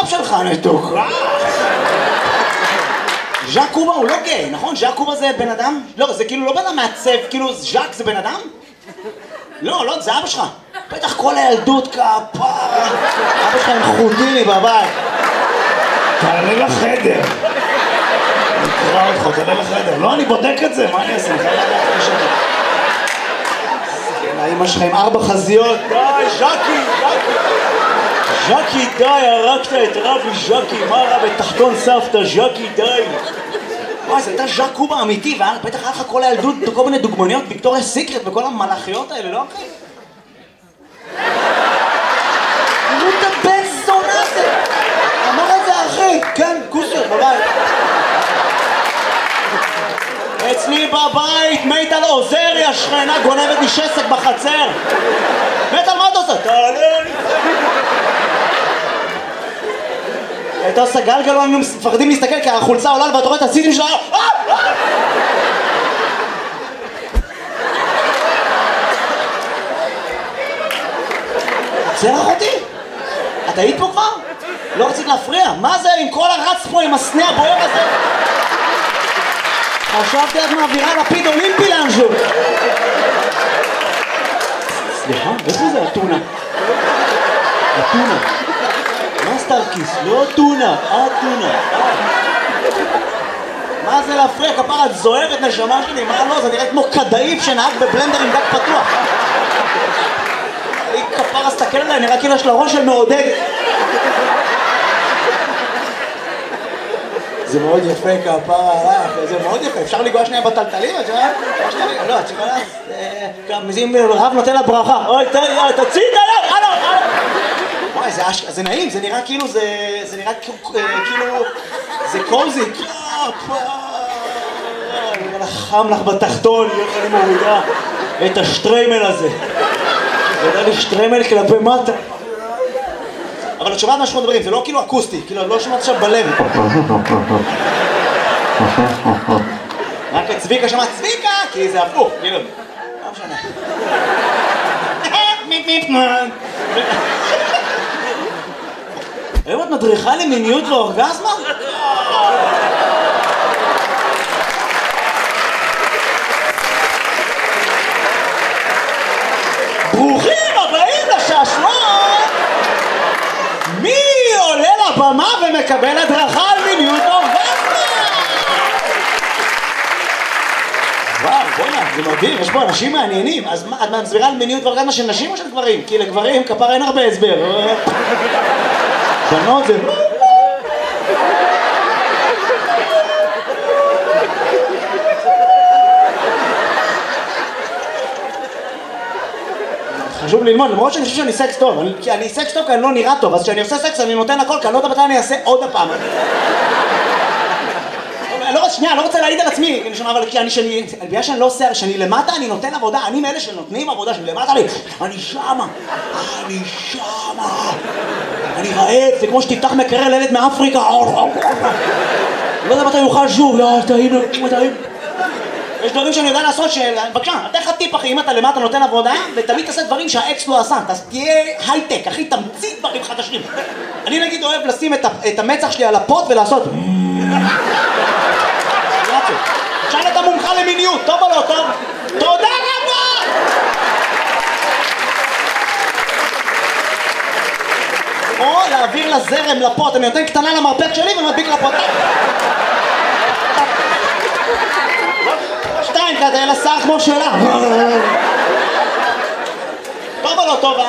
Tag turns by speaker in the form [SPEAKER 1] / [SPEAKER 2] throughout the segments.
[SPEAKER 1] שלך נתוק. ז'אק קובה הוא לא גיי, נכון? ז'אק קובה זה בן אדם? לא, זה כאילו לא בן אדם מעצב, כאילו ז'אק זה בן אדם? לא, זה אבא שלך. בטח כל הילדות כפרה. אבא שלך עם חוטיני בבית.
[SPEAKER 2] תעלה לחדר. נקרא אותך, תעלה לחדר. לא, אני בודק את זה, מה אני אעשה? אני חייב לדעת את זה.
[SPEAKER 1] האמא שלך עם 4 חזיות. די, ז'קי. ז'קי, די, הרגת את רבי ז'קי. מה רע בתחתון סבתא, ז'קי, די. וואי, זה הייתה ז'אק קובה אמיתי, ובטח היה לך כל הילדות, כל מיני דוגמניות, ויקטוריה סיקרט וכל המלאכיות האלה, לא אחי? תראו את הבן זונה הזה! אמר את זה אחי, כן, כוסר, בבית. אצלי בבית, מיטל עוזריה, שכנה גונבת לי שסק בחצר. מיטל, מה אתה עושה? תעלה לי. הייתה עושה גלגלו, היינו מפחדים להסתכל כי החולצה עולה ואתה רואה את הסיטים שלה. צרח אותי? את היית פה כבר? לא רצית להפריע? מה זה עם כל הרץ פה עם הסנה הבוער הזה? חשבתי את מעבירה לפיד אולימפי לאנשהו. סליחה, איפה זה אתונה? אתונה. מה סטארקיס? לא טונה, אתונה. מה זה להפריע? כפרה, את זוהרת נשמה שלי, מה לא? זה נראה כמו כדאיף שנהג בבלנדר עם דק פתוח. היא כפרה, סתכל עליי, נראה כאילו יש לה ראש של מעודד. זה מאוד יפה כפרה, זה מאוד יפה, אפשר לגוע שנייה בטלטלים? לא, את יכולה... אם רב נותן לה ברכה, אוי, תוציא את היד, הלו! וואי, זה נעים, זה נראה כאילו, זה נראה כאילו, זה קוזי. חם לך בתחתון, איך אני מורידה את השטריימל הזה. זה יודע לי שטריימל כלפי מטה. אבל את שומעת מה שאנחנו מדברים, זה לא כאילו אקוסטי, כאילו לא שומעת עכשיו בלב. רק את צביקה שמעת צביקה, כי זה הפוך, כאילו. לא משנה. היום את מדריכה למיניות ואורגזמה? ברוכים הבאים לשעשועון! מי עולה לבמה ומקבל הדרכה על מיניות ואורגזמה? וואו, בוא'נה, זה מדהים, יש פה אנשים מעניינים. אז את מסבירה על מיניות ואורגזמה של נשים או של גברים? כי לגברים כפר אין הרבה הסבר. בנות זה... חשוב ללמוד, למרות שאני חושב שאני סקס טוב, כי אני סקס טוב כי אני לא נראה טוב, אז כשאני עושה סקס אני נותן הכל, כי אני לא יודע מתי אני אעשה עוד הפעם. שנייה, אני לא רוצה להעיד על עצמי, אבל בגלל שאני לא עושה, שאני למטה אני נותן עבודה, אני מאלה שנותנים עבודה, שאני למטה לי, אני שמה, אני רעב, זה כמו שתפתח מקרר לילד מאפריקה, לא יודע מתי יוכל שוב, טעים. יש דברים שאני יודע לעשות בבקשה, אתה לך טיפ אחי, אם אתה למטה נותן עבודה ותמיד תעשה דברים שהאקס לא עשה, תהיה הייטק, אחי, תמציא דברים חדשים. אני נגיד אוהב לשים את המצח שלי על הפוט ולעשות שאל את המומחה למיניות, טוב או לא טוב? תודה רבה! או להעביר לזרם לפוט, אני נותן קטנה למרפק שלי ומדביק לפוט. שתיים כזה, אלא שר כמו שלה. טוב או לא טוב?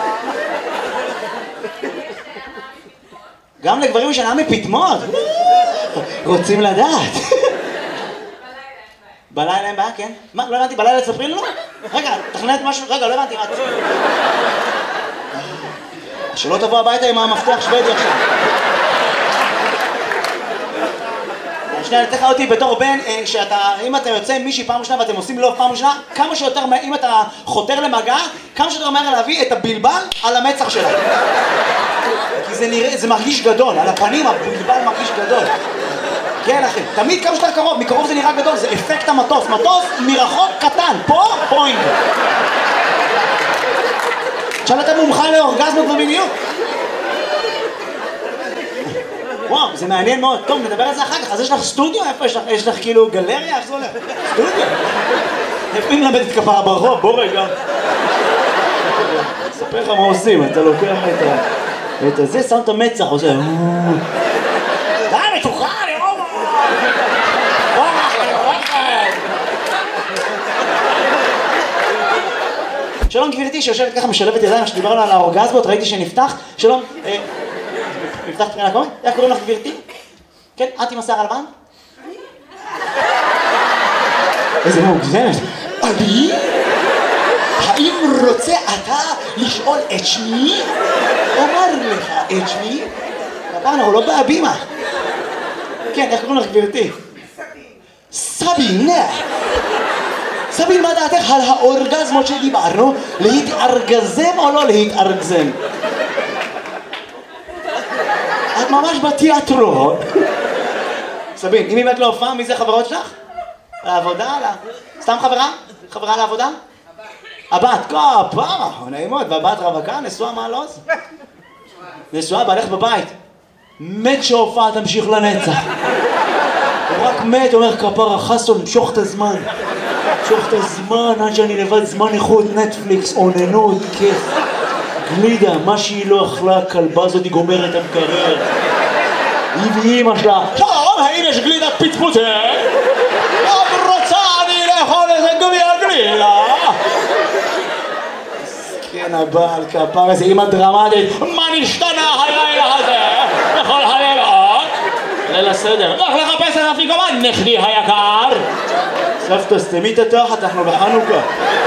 [SPEAKER 1] גם לגברים שנה מפתמות. רוצים לדעת. בלילה אין בעיה, כן? מה? לא הבנתי, בלילה תספרי לנו? רגע, תכנת משהו, רגע, לא הבנתי, מה? שלא תבוא הביתה עם המפתח שוודי עכשיו. שנייה, אני אתן לך אותי בתור בן, אם אתה יוצא עם מישהי פעם ראשונה ואתם עושים לוב פעם ראשונה, כמה שיותר, אם אתה חותר למגע, כמה שיותר מהר להביא את הבלבל על המצח שלה. כי זה מרגיש גדול, על הפנים הבלבל מרגיש גדול. כן אחי, תמיד כמה שיותר קרוב, מקרוב זה נראה גדול, זה אפקט המטוס, מטוס מרחוק קטן, פה פוינט. עכשיו אתה מומחה לאורגזמות ומיניות. וואו, זה מעניין מאוד. טוב, נדבר על זה אחר כך. אז יש לך סטודיו? איפה יש לך? יש לך כאילו גלריה? איך זה הולך? סטודיו? איפה היא מלמדת כפרה ברחוב? בוא רגע. אספר לך מה עושים, אתה לוקח את הזה, שם את המצח, עושה... די, מתוחה, אני רואה! שלום גברתי שיושבת ככה משלבת ידיים שדיברנו על האורגזמות, ראיתי שנפתח. שלום, נפתח תחילה קודם? איך קוראים לך גברתי? כן, את עם השיער הלבן? איזה מוגזמת. אני? האם רוצה אתה לשאול את שמי? אומר לך את שמי? אבל אנחנו לא בהבימה. כן, איך קוראים לך גברתי? סבין. סבין, מה דעתך על האורגזמות שדיברנו? להתארגזם או לא להתארגזם? את ממש בתיאטרון. סבין, אם באמת לא הופעה, מי זה חברות שלך? לעבודה? סתם חברה? חברה לעבודה? הבת, כפרה, נעימות, והבת רווקה, נשואה מעלוז? נשואה, בעלך בבית. מת שהופעה תמשיך לנצח. הוא רק מת, אומר כפרה, חסון, משוך את הזמן. משוך את הזמן, עד שאני לבד זמן איכות, נטפליקס, עוננות, כיף. גלידה, מה שהיא לא אכלה, הכלבה הזאת היא גומרת את המקרר. היא ואימא שלה. שלום, האם יש גלידת פצפוצה? עוד רוצה אני לאכול איזה גלידה. מסכן הבעל כפר, איזה אימא דרמטית. מה נשתנה הלילה הזה? בכל הלילות? ליל הסדר. לך לחפש את אפיקומן, נכדי היקר. סבתא, סתמי את התחת, אנחנו בחנוכה.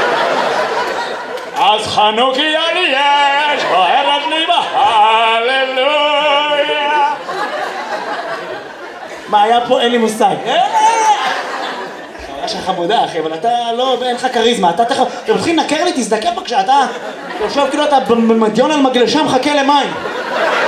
[SPEAKER 1] אז חנוכיה לי יש, אוהבת לי בהללויה. מה היה פה? אין לי מושג. חוויה שלך חמודה אחי, אבל אתה לא, אין לך כריזמה. אתה מתחיל לנקר לי, תזדקף בבקשה, אתה יושב כאילו אתה במדיון על מגלשה מחכה למים.